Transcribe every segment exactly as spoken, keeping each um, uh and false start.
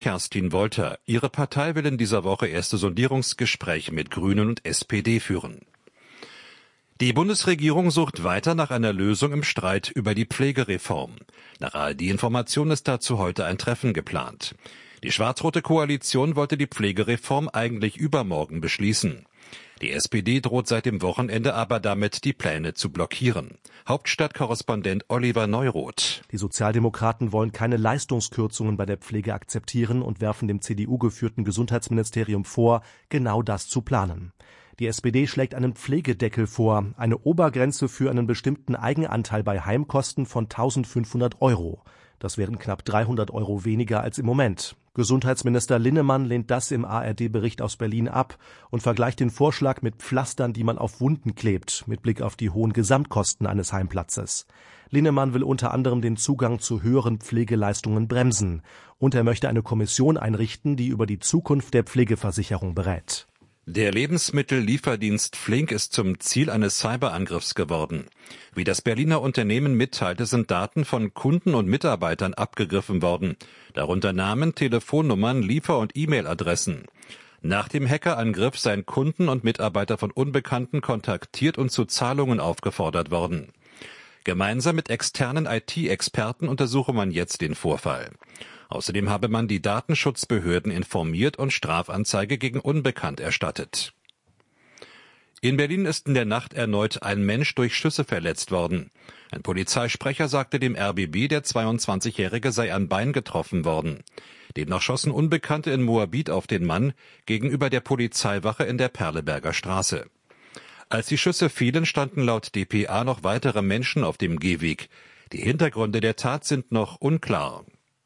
Kerstin Wolter. Ihre Partei will in dieser Woche erste Sondierungsgespräche mit Grünen und S P D führen. Die Bundesregierung sucht weiter nach einer Lösung im Streit über die Pflegereform. Nach A R D-Information ist dazu heute ein Treffen geplant. Die schwarz-rote Koalition wollte die Pflegereform eigentlich übermorgen beschließen. Die S P D droht seit dem Wochenende aber damit, die Pläne zu blockieren. Hauptstadtkorrespondent Oliver Neuroth. Die Sozialdemokraten wollen keine Leistungskürzungen bei der Pflege akzeptieren und werfen dem C D U-geführten Gesundheitsministerium vor, genau das zu planen. Die S P D schlägt einen Pflegedeckel vor, eine Obergrenze für einen bestimmten Eigenanteil bei Heimkosten von eintausendfünfhundert Euro. Das wären knapp dreihundert Euro weniger als im Moment. Gesundheitsminister Linnemann lehnt das im A R D-Bericht aus Berlin ab und vergleicht den Vorschlag mit Pflastern, die man auf Wunden klebt, mit Blick auf die hohen Gesamtkosten eines Heimplatzes. Linnemann will unter anderem den Zugang zu höheren Pflegeleistungen bremsen. Und er möchte eine Kommission einrichten, die über die Zukunft der Pflegeversicherung berät. Der Lebensmittellieferdienst Flink ist zum Ziel eines Cyberangriffs geworden. Wie das Berliner Unternehmen mitteilte, sind Daten von Kunden und Mitarbeitern abgegriffen worden, darunter Namen, Telefonnummern, Liefer- und E-Mail-Adressen. Nach dem Hackerangriff seien Kunden und Mitarbeiter von Unbekannten kontaktiert und zu Zahlungen aufgefordert worden. Gemeinsam mit externen I T-Experten untersuche man jetzt den Vorfall. Außerdem habe man die Datenschutzbehörden informiert und Strafanzeige gegen Unbekannt erstattet. In Berlin ist in der Nacht erneut ein Mensch durch Schüsse verletzt worden. Ein Polizeisprecher sagte dem R B B, der zweiundzwanzigjährige sei am Bein getroffen worden. Demnach schossen Unbekannte in Moabit auf den Mann gegenüber der Polizeiwache in der Perleberger Straße. Als die Schüsse fielen, standen laut D P A noch weitere Menschen auf dem Gehweg. Die Hintergründe der Tat sind noch unklar.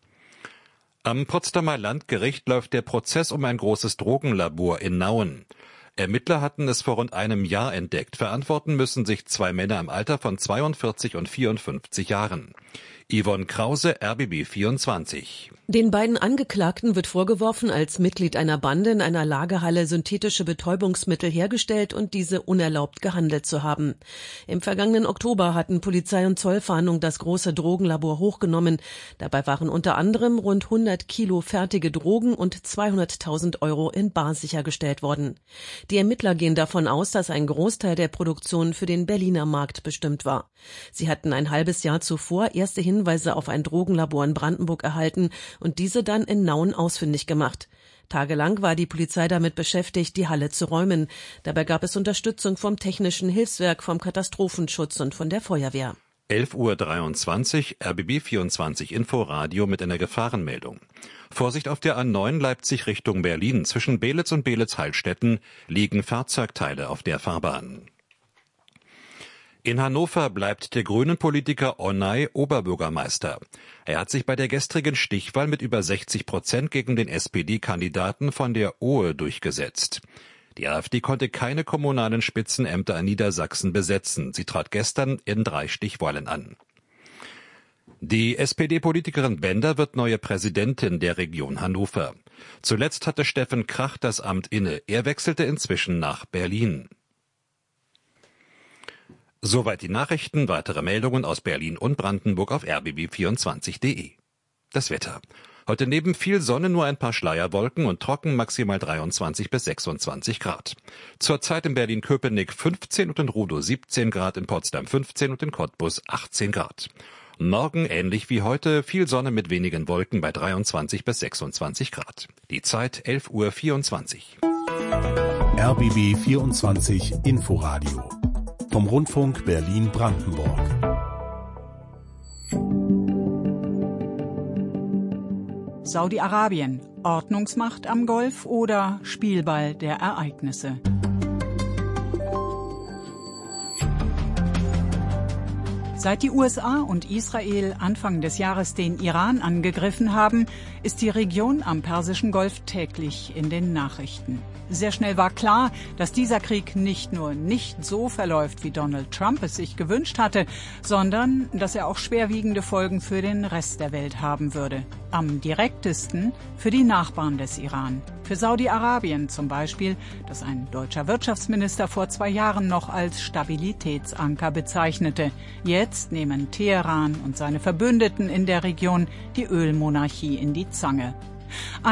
Am Potsdamer Landgericht läuft der Prozess um ein großes Drogenlabor in Nauen. Ermittler hatten es vor rund einem Jahr entdeckt. Verantworten müssen sich zwei Männer im Alter von zweiundvierzig und vierundfünfzig Jahren. Yvonne Krause, R B B vierundzwanzig. Den beiden Angeklagten wird vorgeworfen, als Mitglied einer Bande in einer Lagerhalle synthetische Betäubungsmittel hergestellt und diese unerlaubt gehandelt zu haben. Im vergangenen Oktober hatten Polizei und Zollfahndung das große Drogenlabor hochgenommen. Dabei waren unter anderem rund hundert Kilo fertige Drogen und zweihunderttausend Euro in bar sichergestellt worden. Die Ermittler gehen davon aus, dass ein Großteil der Produktion für den Berliner Markt bestimmt war. Sie hatten ein halbes Jahr zuvor erste Hinweise auf ein Drogenlabor in Brandenburg erhalten und diese dann in Nauen ausfindig gemacht. Tagelang war die Polizei damit beschäftigt, die Halle zu räumen. Dabei gab es Unterstützung vom Technischen Hilfswerk, vom Katastrophenschutz und von der Feuerwehr. elf Uhr dreiundzwanzig, R B B vierundzwanzig Inforadio mit einer Gefahrenmeldung. Vorsicht auf der A neun Leipzig Richtung Berlin. Zwischen Beelitz und Beelitz-Heilstätten liegen Fahrzeugteile auf der Fahrbahn. In Hannover bleibt der Grünen-Politiker Onay Oberbürgermeister. Er hat sich bei der gestrigen Stichwahl mit über sechzig Prozent gegen den S P D-Kandidaten von der Ohe durchgesetzt. Die AfD konnte keine kommunalen Spitzenämter in Niedersachsen besetzen. Sie trat gestern in drei Stichwahlen an. Die S P D-Politikerin Bender wird neue Präsidentin der Region Hannover. Zuletzt hatte Steffen Krach das Amt inne. Er wechselte inzwischen nach Berlin. Soweit die Nachrichten. Weitere Meldungen aus Berlin und Brandenburg auf r b b vierundzwanzig punkt de. Das Wetter. Heute neben viel Sonne nur ein paar Schleierwolken und trocken, maximal dreiundzwanzig bis sechsundzwanzig Grad. Zurzeit in Berlin-Köpenick fünfzehn und in Rudow siebzehn Grad, in Potsdam fünfzehn und in Cottbus achtzehn Grad. Morgen ähnlich wie heute, viel Sonne mit wenigen Wolken bei dreiundzwanzig bis sechsundzwanzig Grad. Die Zeit elf Uhr vierundzwanzig. R B B vierundzwanzig Inforadio vom Rundfunk Berlin-Brandenburg. Saudi-Arabien, Ordnungsmacht am Golf oder Spielball der Ereignisse? Seit die U S A und Israel Anfang des Jahres den Iran angegriffen haben, ist die Region am Persischen Golf täglich in den Nachrichten. Sehr schnell war klar, dass dieser Krieg nicht nur nicht so verläuft, wie Donald Trump es sich gewünscht hatte, sondern dass er auch schwerwiegende Folgen für den Rest der Welt haben würde. Am direktesten für die Nachbarn des Iran. Für Saudi-Arabien zum Beispiel, das ein deutscher Wirtschaftsminister vor zwei Jahren noch als Stabilitätsanker bezeichnete. Jetzt nehmen Teheran und seine Verbündeten in der Region die Ölmonarchie in die Zange.